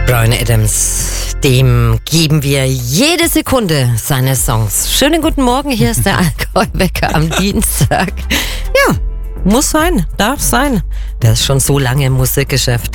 Bryan Adams, dem geben wir jede Sekunde seine Songs. Schönen guten Morgen, hier ist der Allgäu-Wecker am Dienstag. Ja, muss sein, darf sein. Der ist schon so lange im Musikgeschäft,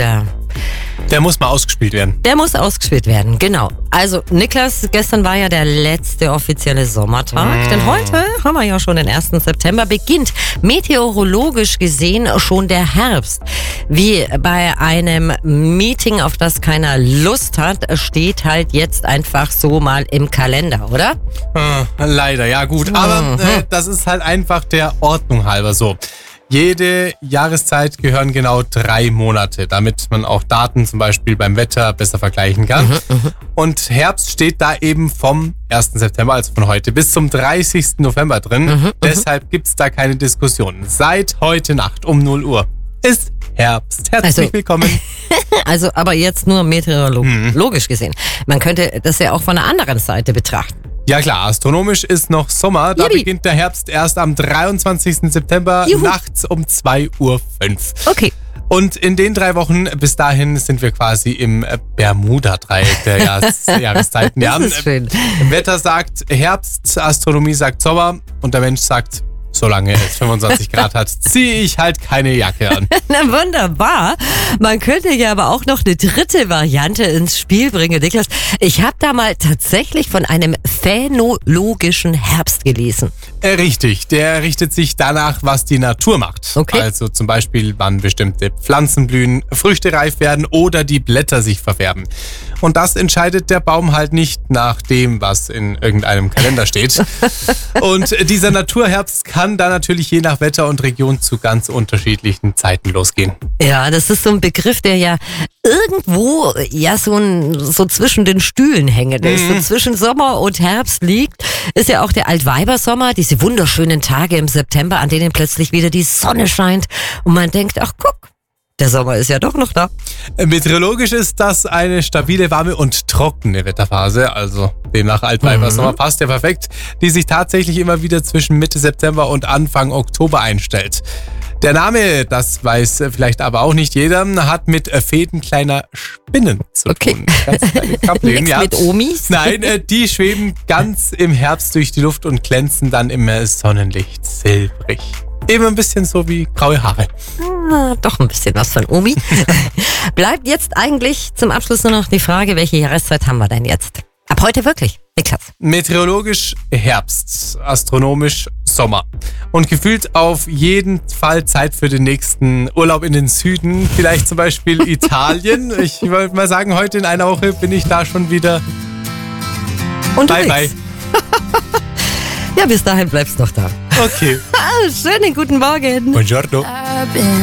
Der muss mal ausgespielt werden. Der muss ausgespielt werden, genau. Also Niklas, gestern war ja der letzte offizielle Sommertag, denn heute haben wir ja schon den 1. September, beginnt meteorologisch gesehen schon der Herbst. Wie bei einem Meeting, auf das keiner Lust hat, steht halt jetzt einfach so mal im Kalender, oder? Leider, ja gut. Aber das ist halt einfach der Ordnung halber so. Jede Jahreszeit gehören genau 3 Monate, damit man auch Daten zum Beispiel beim Wetter besser vergleichen kann. Und Herbst steht da eben vom 1. September, also von heute, bis zum 30. November drin. Deshalb gibt's da keine Diskussion. Seit heute Nacht um 0 Uhr ist Herbst. Herzlich willkommen. Also, aber jetzt nur meteorologisch gesehen. Man könnte das ja auch von der anderen Seite betrachten. Ja klar, astronomisch ist noch Sommer. Da beginnt der Herbst erst am 23. September nachts um 2:05 Uhr. Okay. Und in den 3 Wochen bis dahin sind wir quasi im Bermuda-Dreieck der Jahreszeiten. Das ist schön. Wetter sagt Herbst, Astronomie sagt Sommer und der Mensch sagt, solange es 25 Grad hat, ziehe ich halt keine Jacke an. Na wunderbar. Man könnte ja aber auch noch eine dritte Variante ins Spiel bringen, Niklas. Ich habe da mal tatsächlich von einem phänologischen Herbst gelesen. Richtig, der richtet sich danach, was die Natur macht. Okay. Also zum Beispiel, wann bestimmte Pflanzen blühen, Früchte reif werden oder die Blätter sich verfärben. Und das entscheidet der Baum halt nicht nach dem, was in irgendeinem Kalender steht. Und dieser Naturherbst kann da natürlich je nach Wetter und Region zu ganz unterschiedlichen Zeiten losgehen. Ja, das ist so ein Begriff, der ja irgendwo ja so zwischen den Stühlen hängend ist. So zwischen Sommer und Herbst liegt, ist ja auch der Altweibersommer, diese wunderschönen Tage im September, an denen plötzlich wieder die Sonne scheint und man denkt, ach guck, der Sommer ist ja doch noch da. Meteorologisch ist das eine stabile, warme und trockene Wetterphase, also demnach Altweibersommer passt ja perfekt, die sich tatsächlich immer wieder zwischen Mitte September und Anfang Oktober einstellt. Der Name, das weiß vielleicht aber auch nicht jeder, hat mit Fäden kleiner Spinnen zu tun. Ganz kleine Kapseln, Nichts mit Omis? Nein, die schweben ganz im Herbst durch die Luft und glänzen dann im Sonnenlicht silbrig. Eben ein bisschen so wie graue Haare. Doch ein bisschen was von Omi. Bleibt jetzt eigentlich zum Abschluss nur noch die Frage, welche Jahreszeit haben wir denn jetzt? Ab heute wirklich, Niklas. Meteorologisch Herbst, astronomisch Sommer. Und gefühlt auf jeden Fall Zeit für den nächsten Urlaub in den Süden, vielleicht zum Beispiel Italien. Ich wollte mal sagen, heute in einer Woche bin ich da schon wieder Unterwegs. Bye, bye. Ja, bis dahin bleibst du noch da. Okay. Schönen guten Morgen. Buongiorno.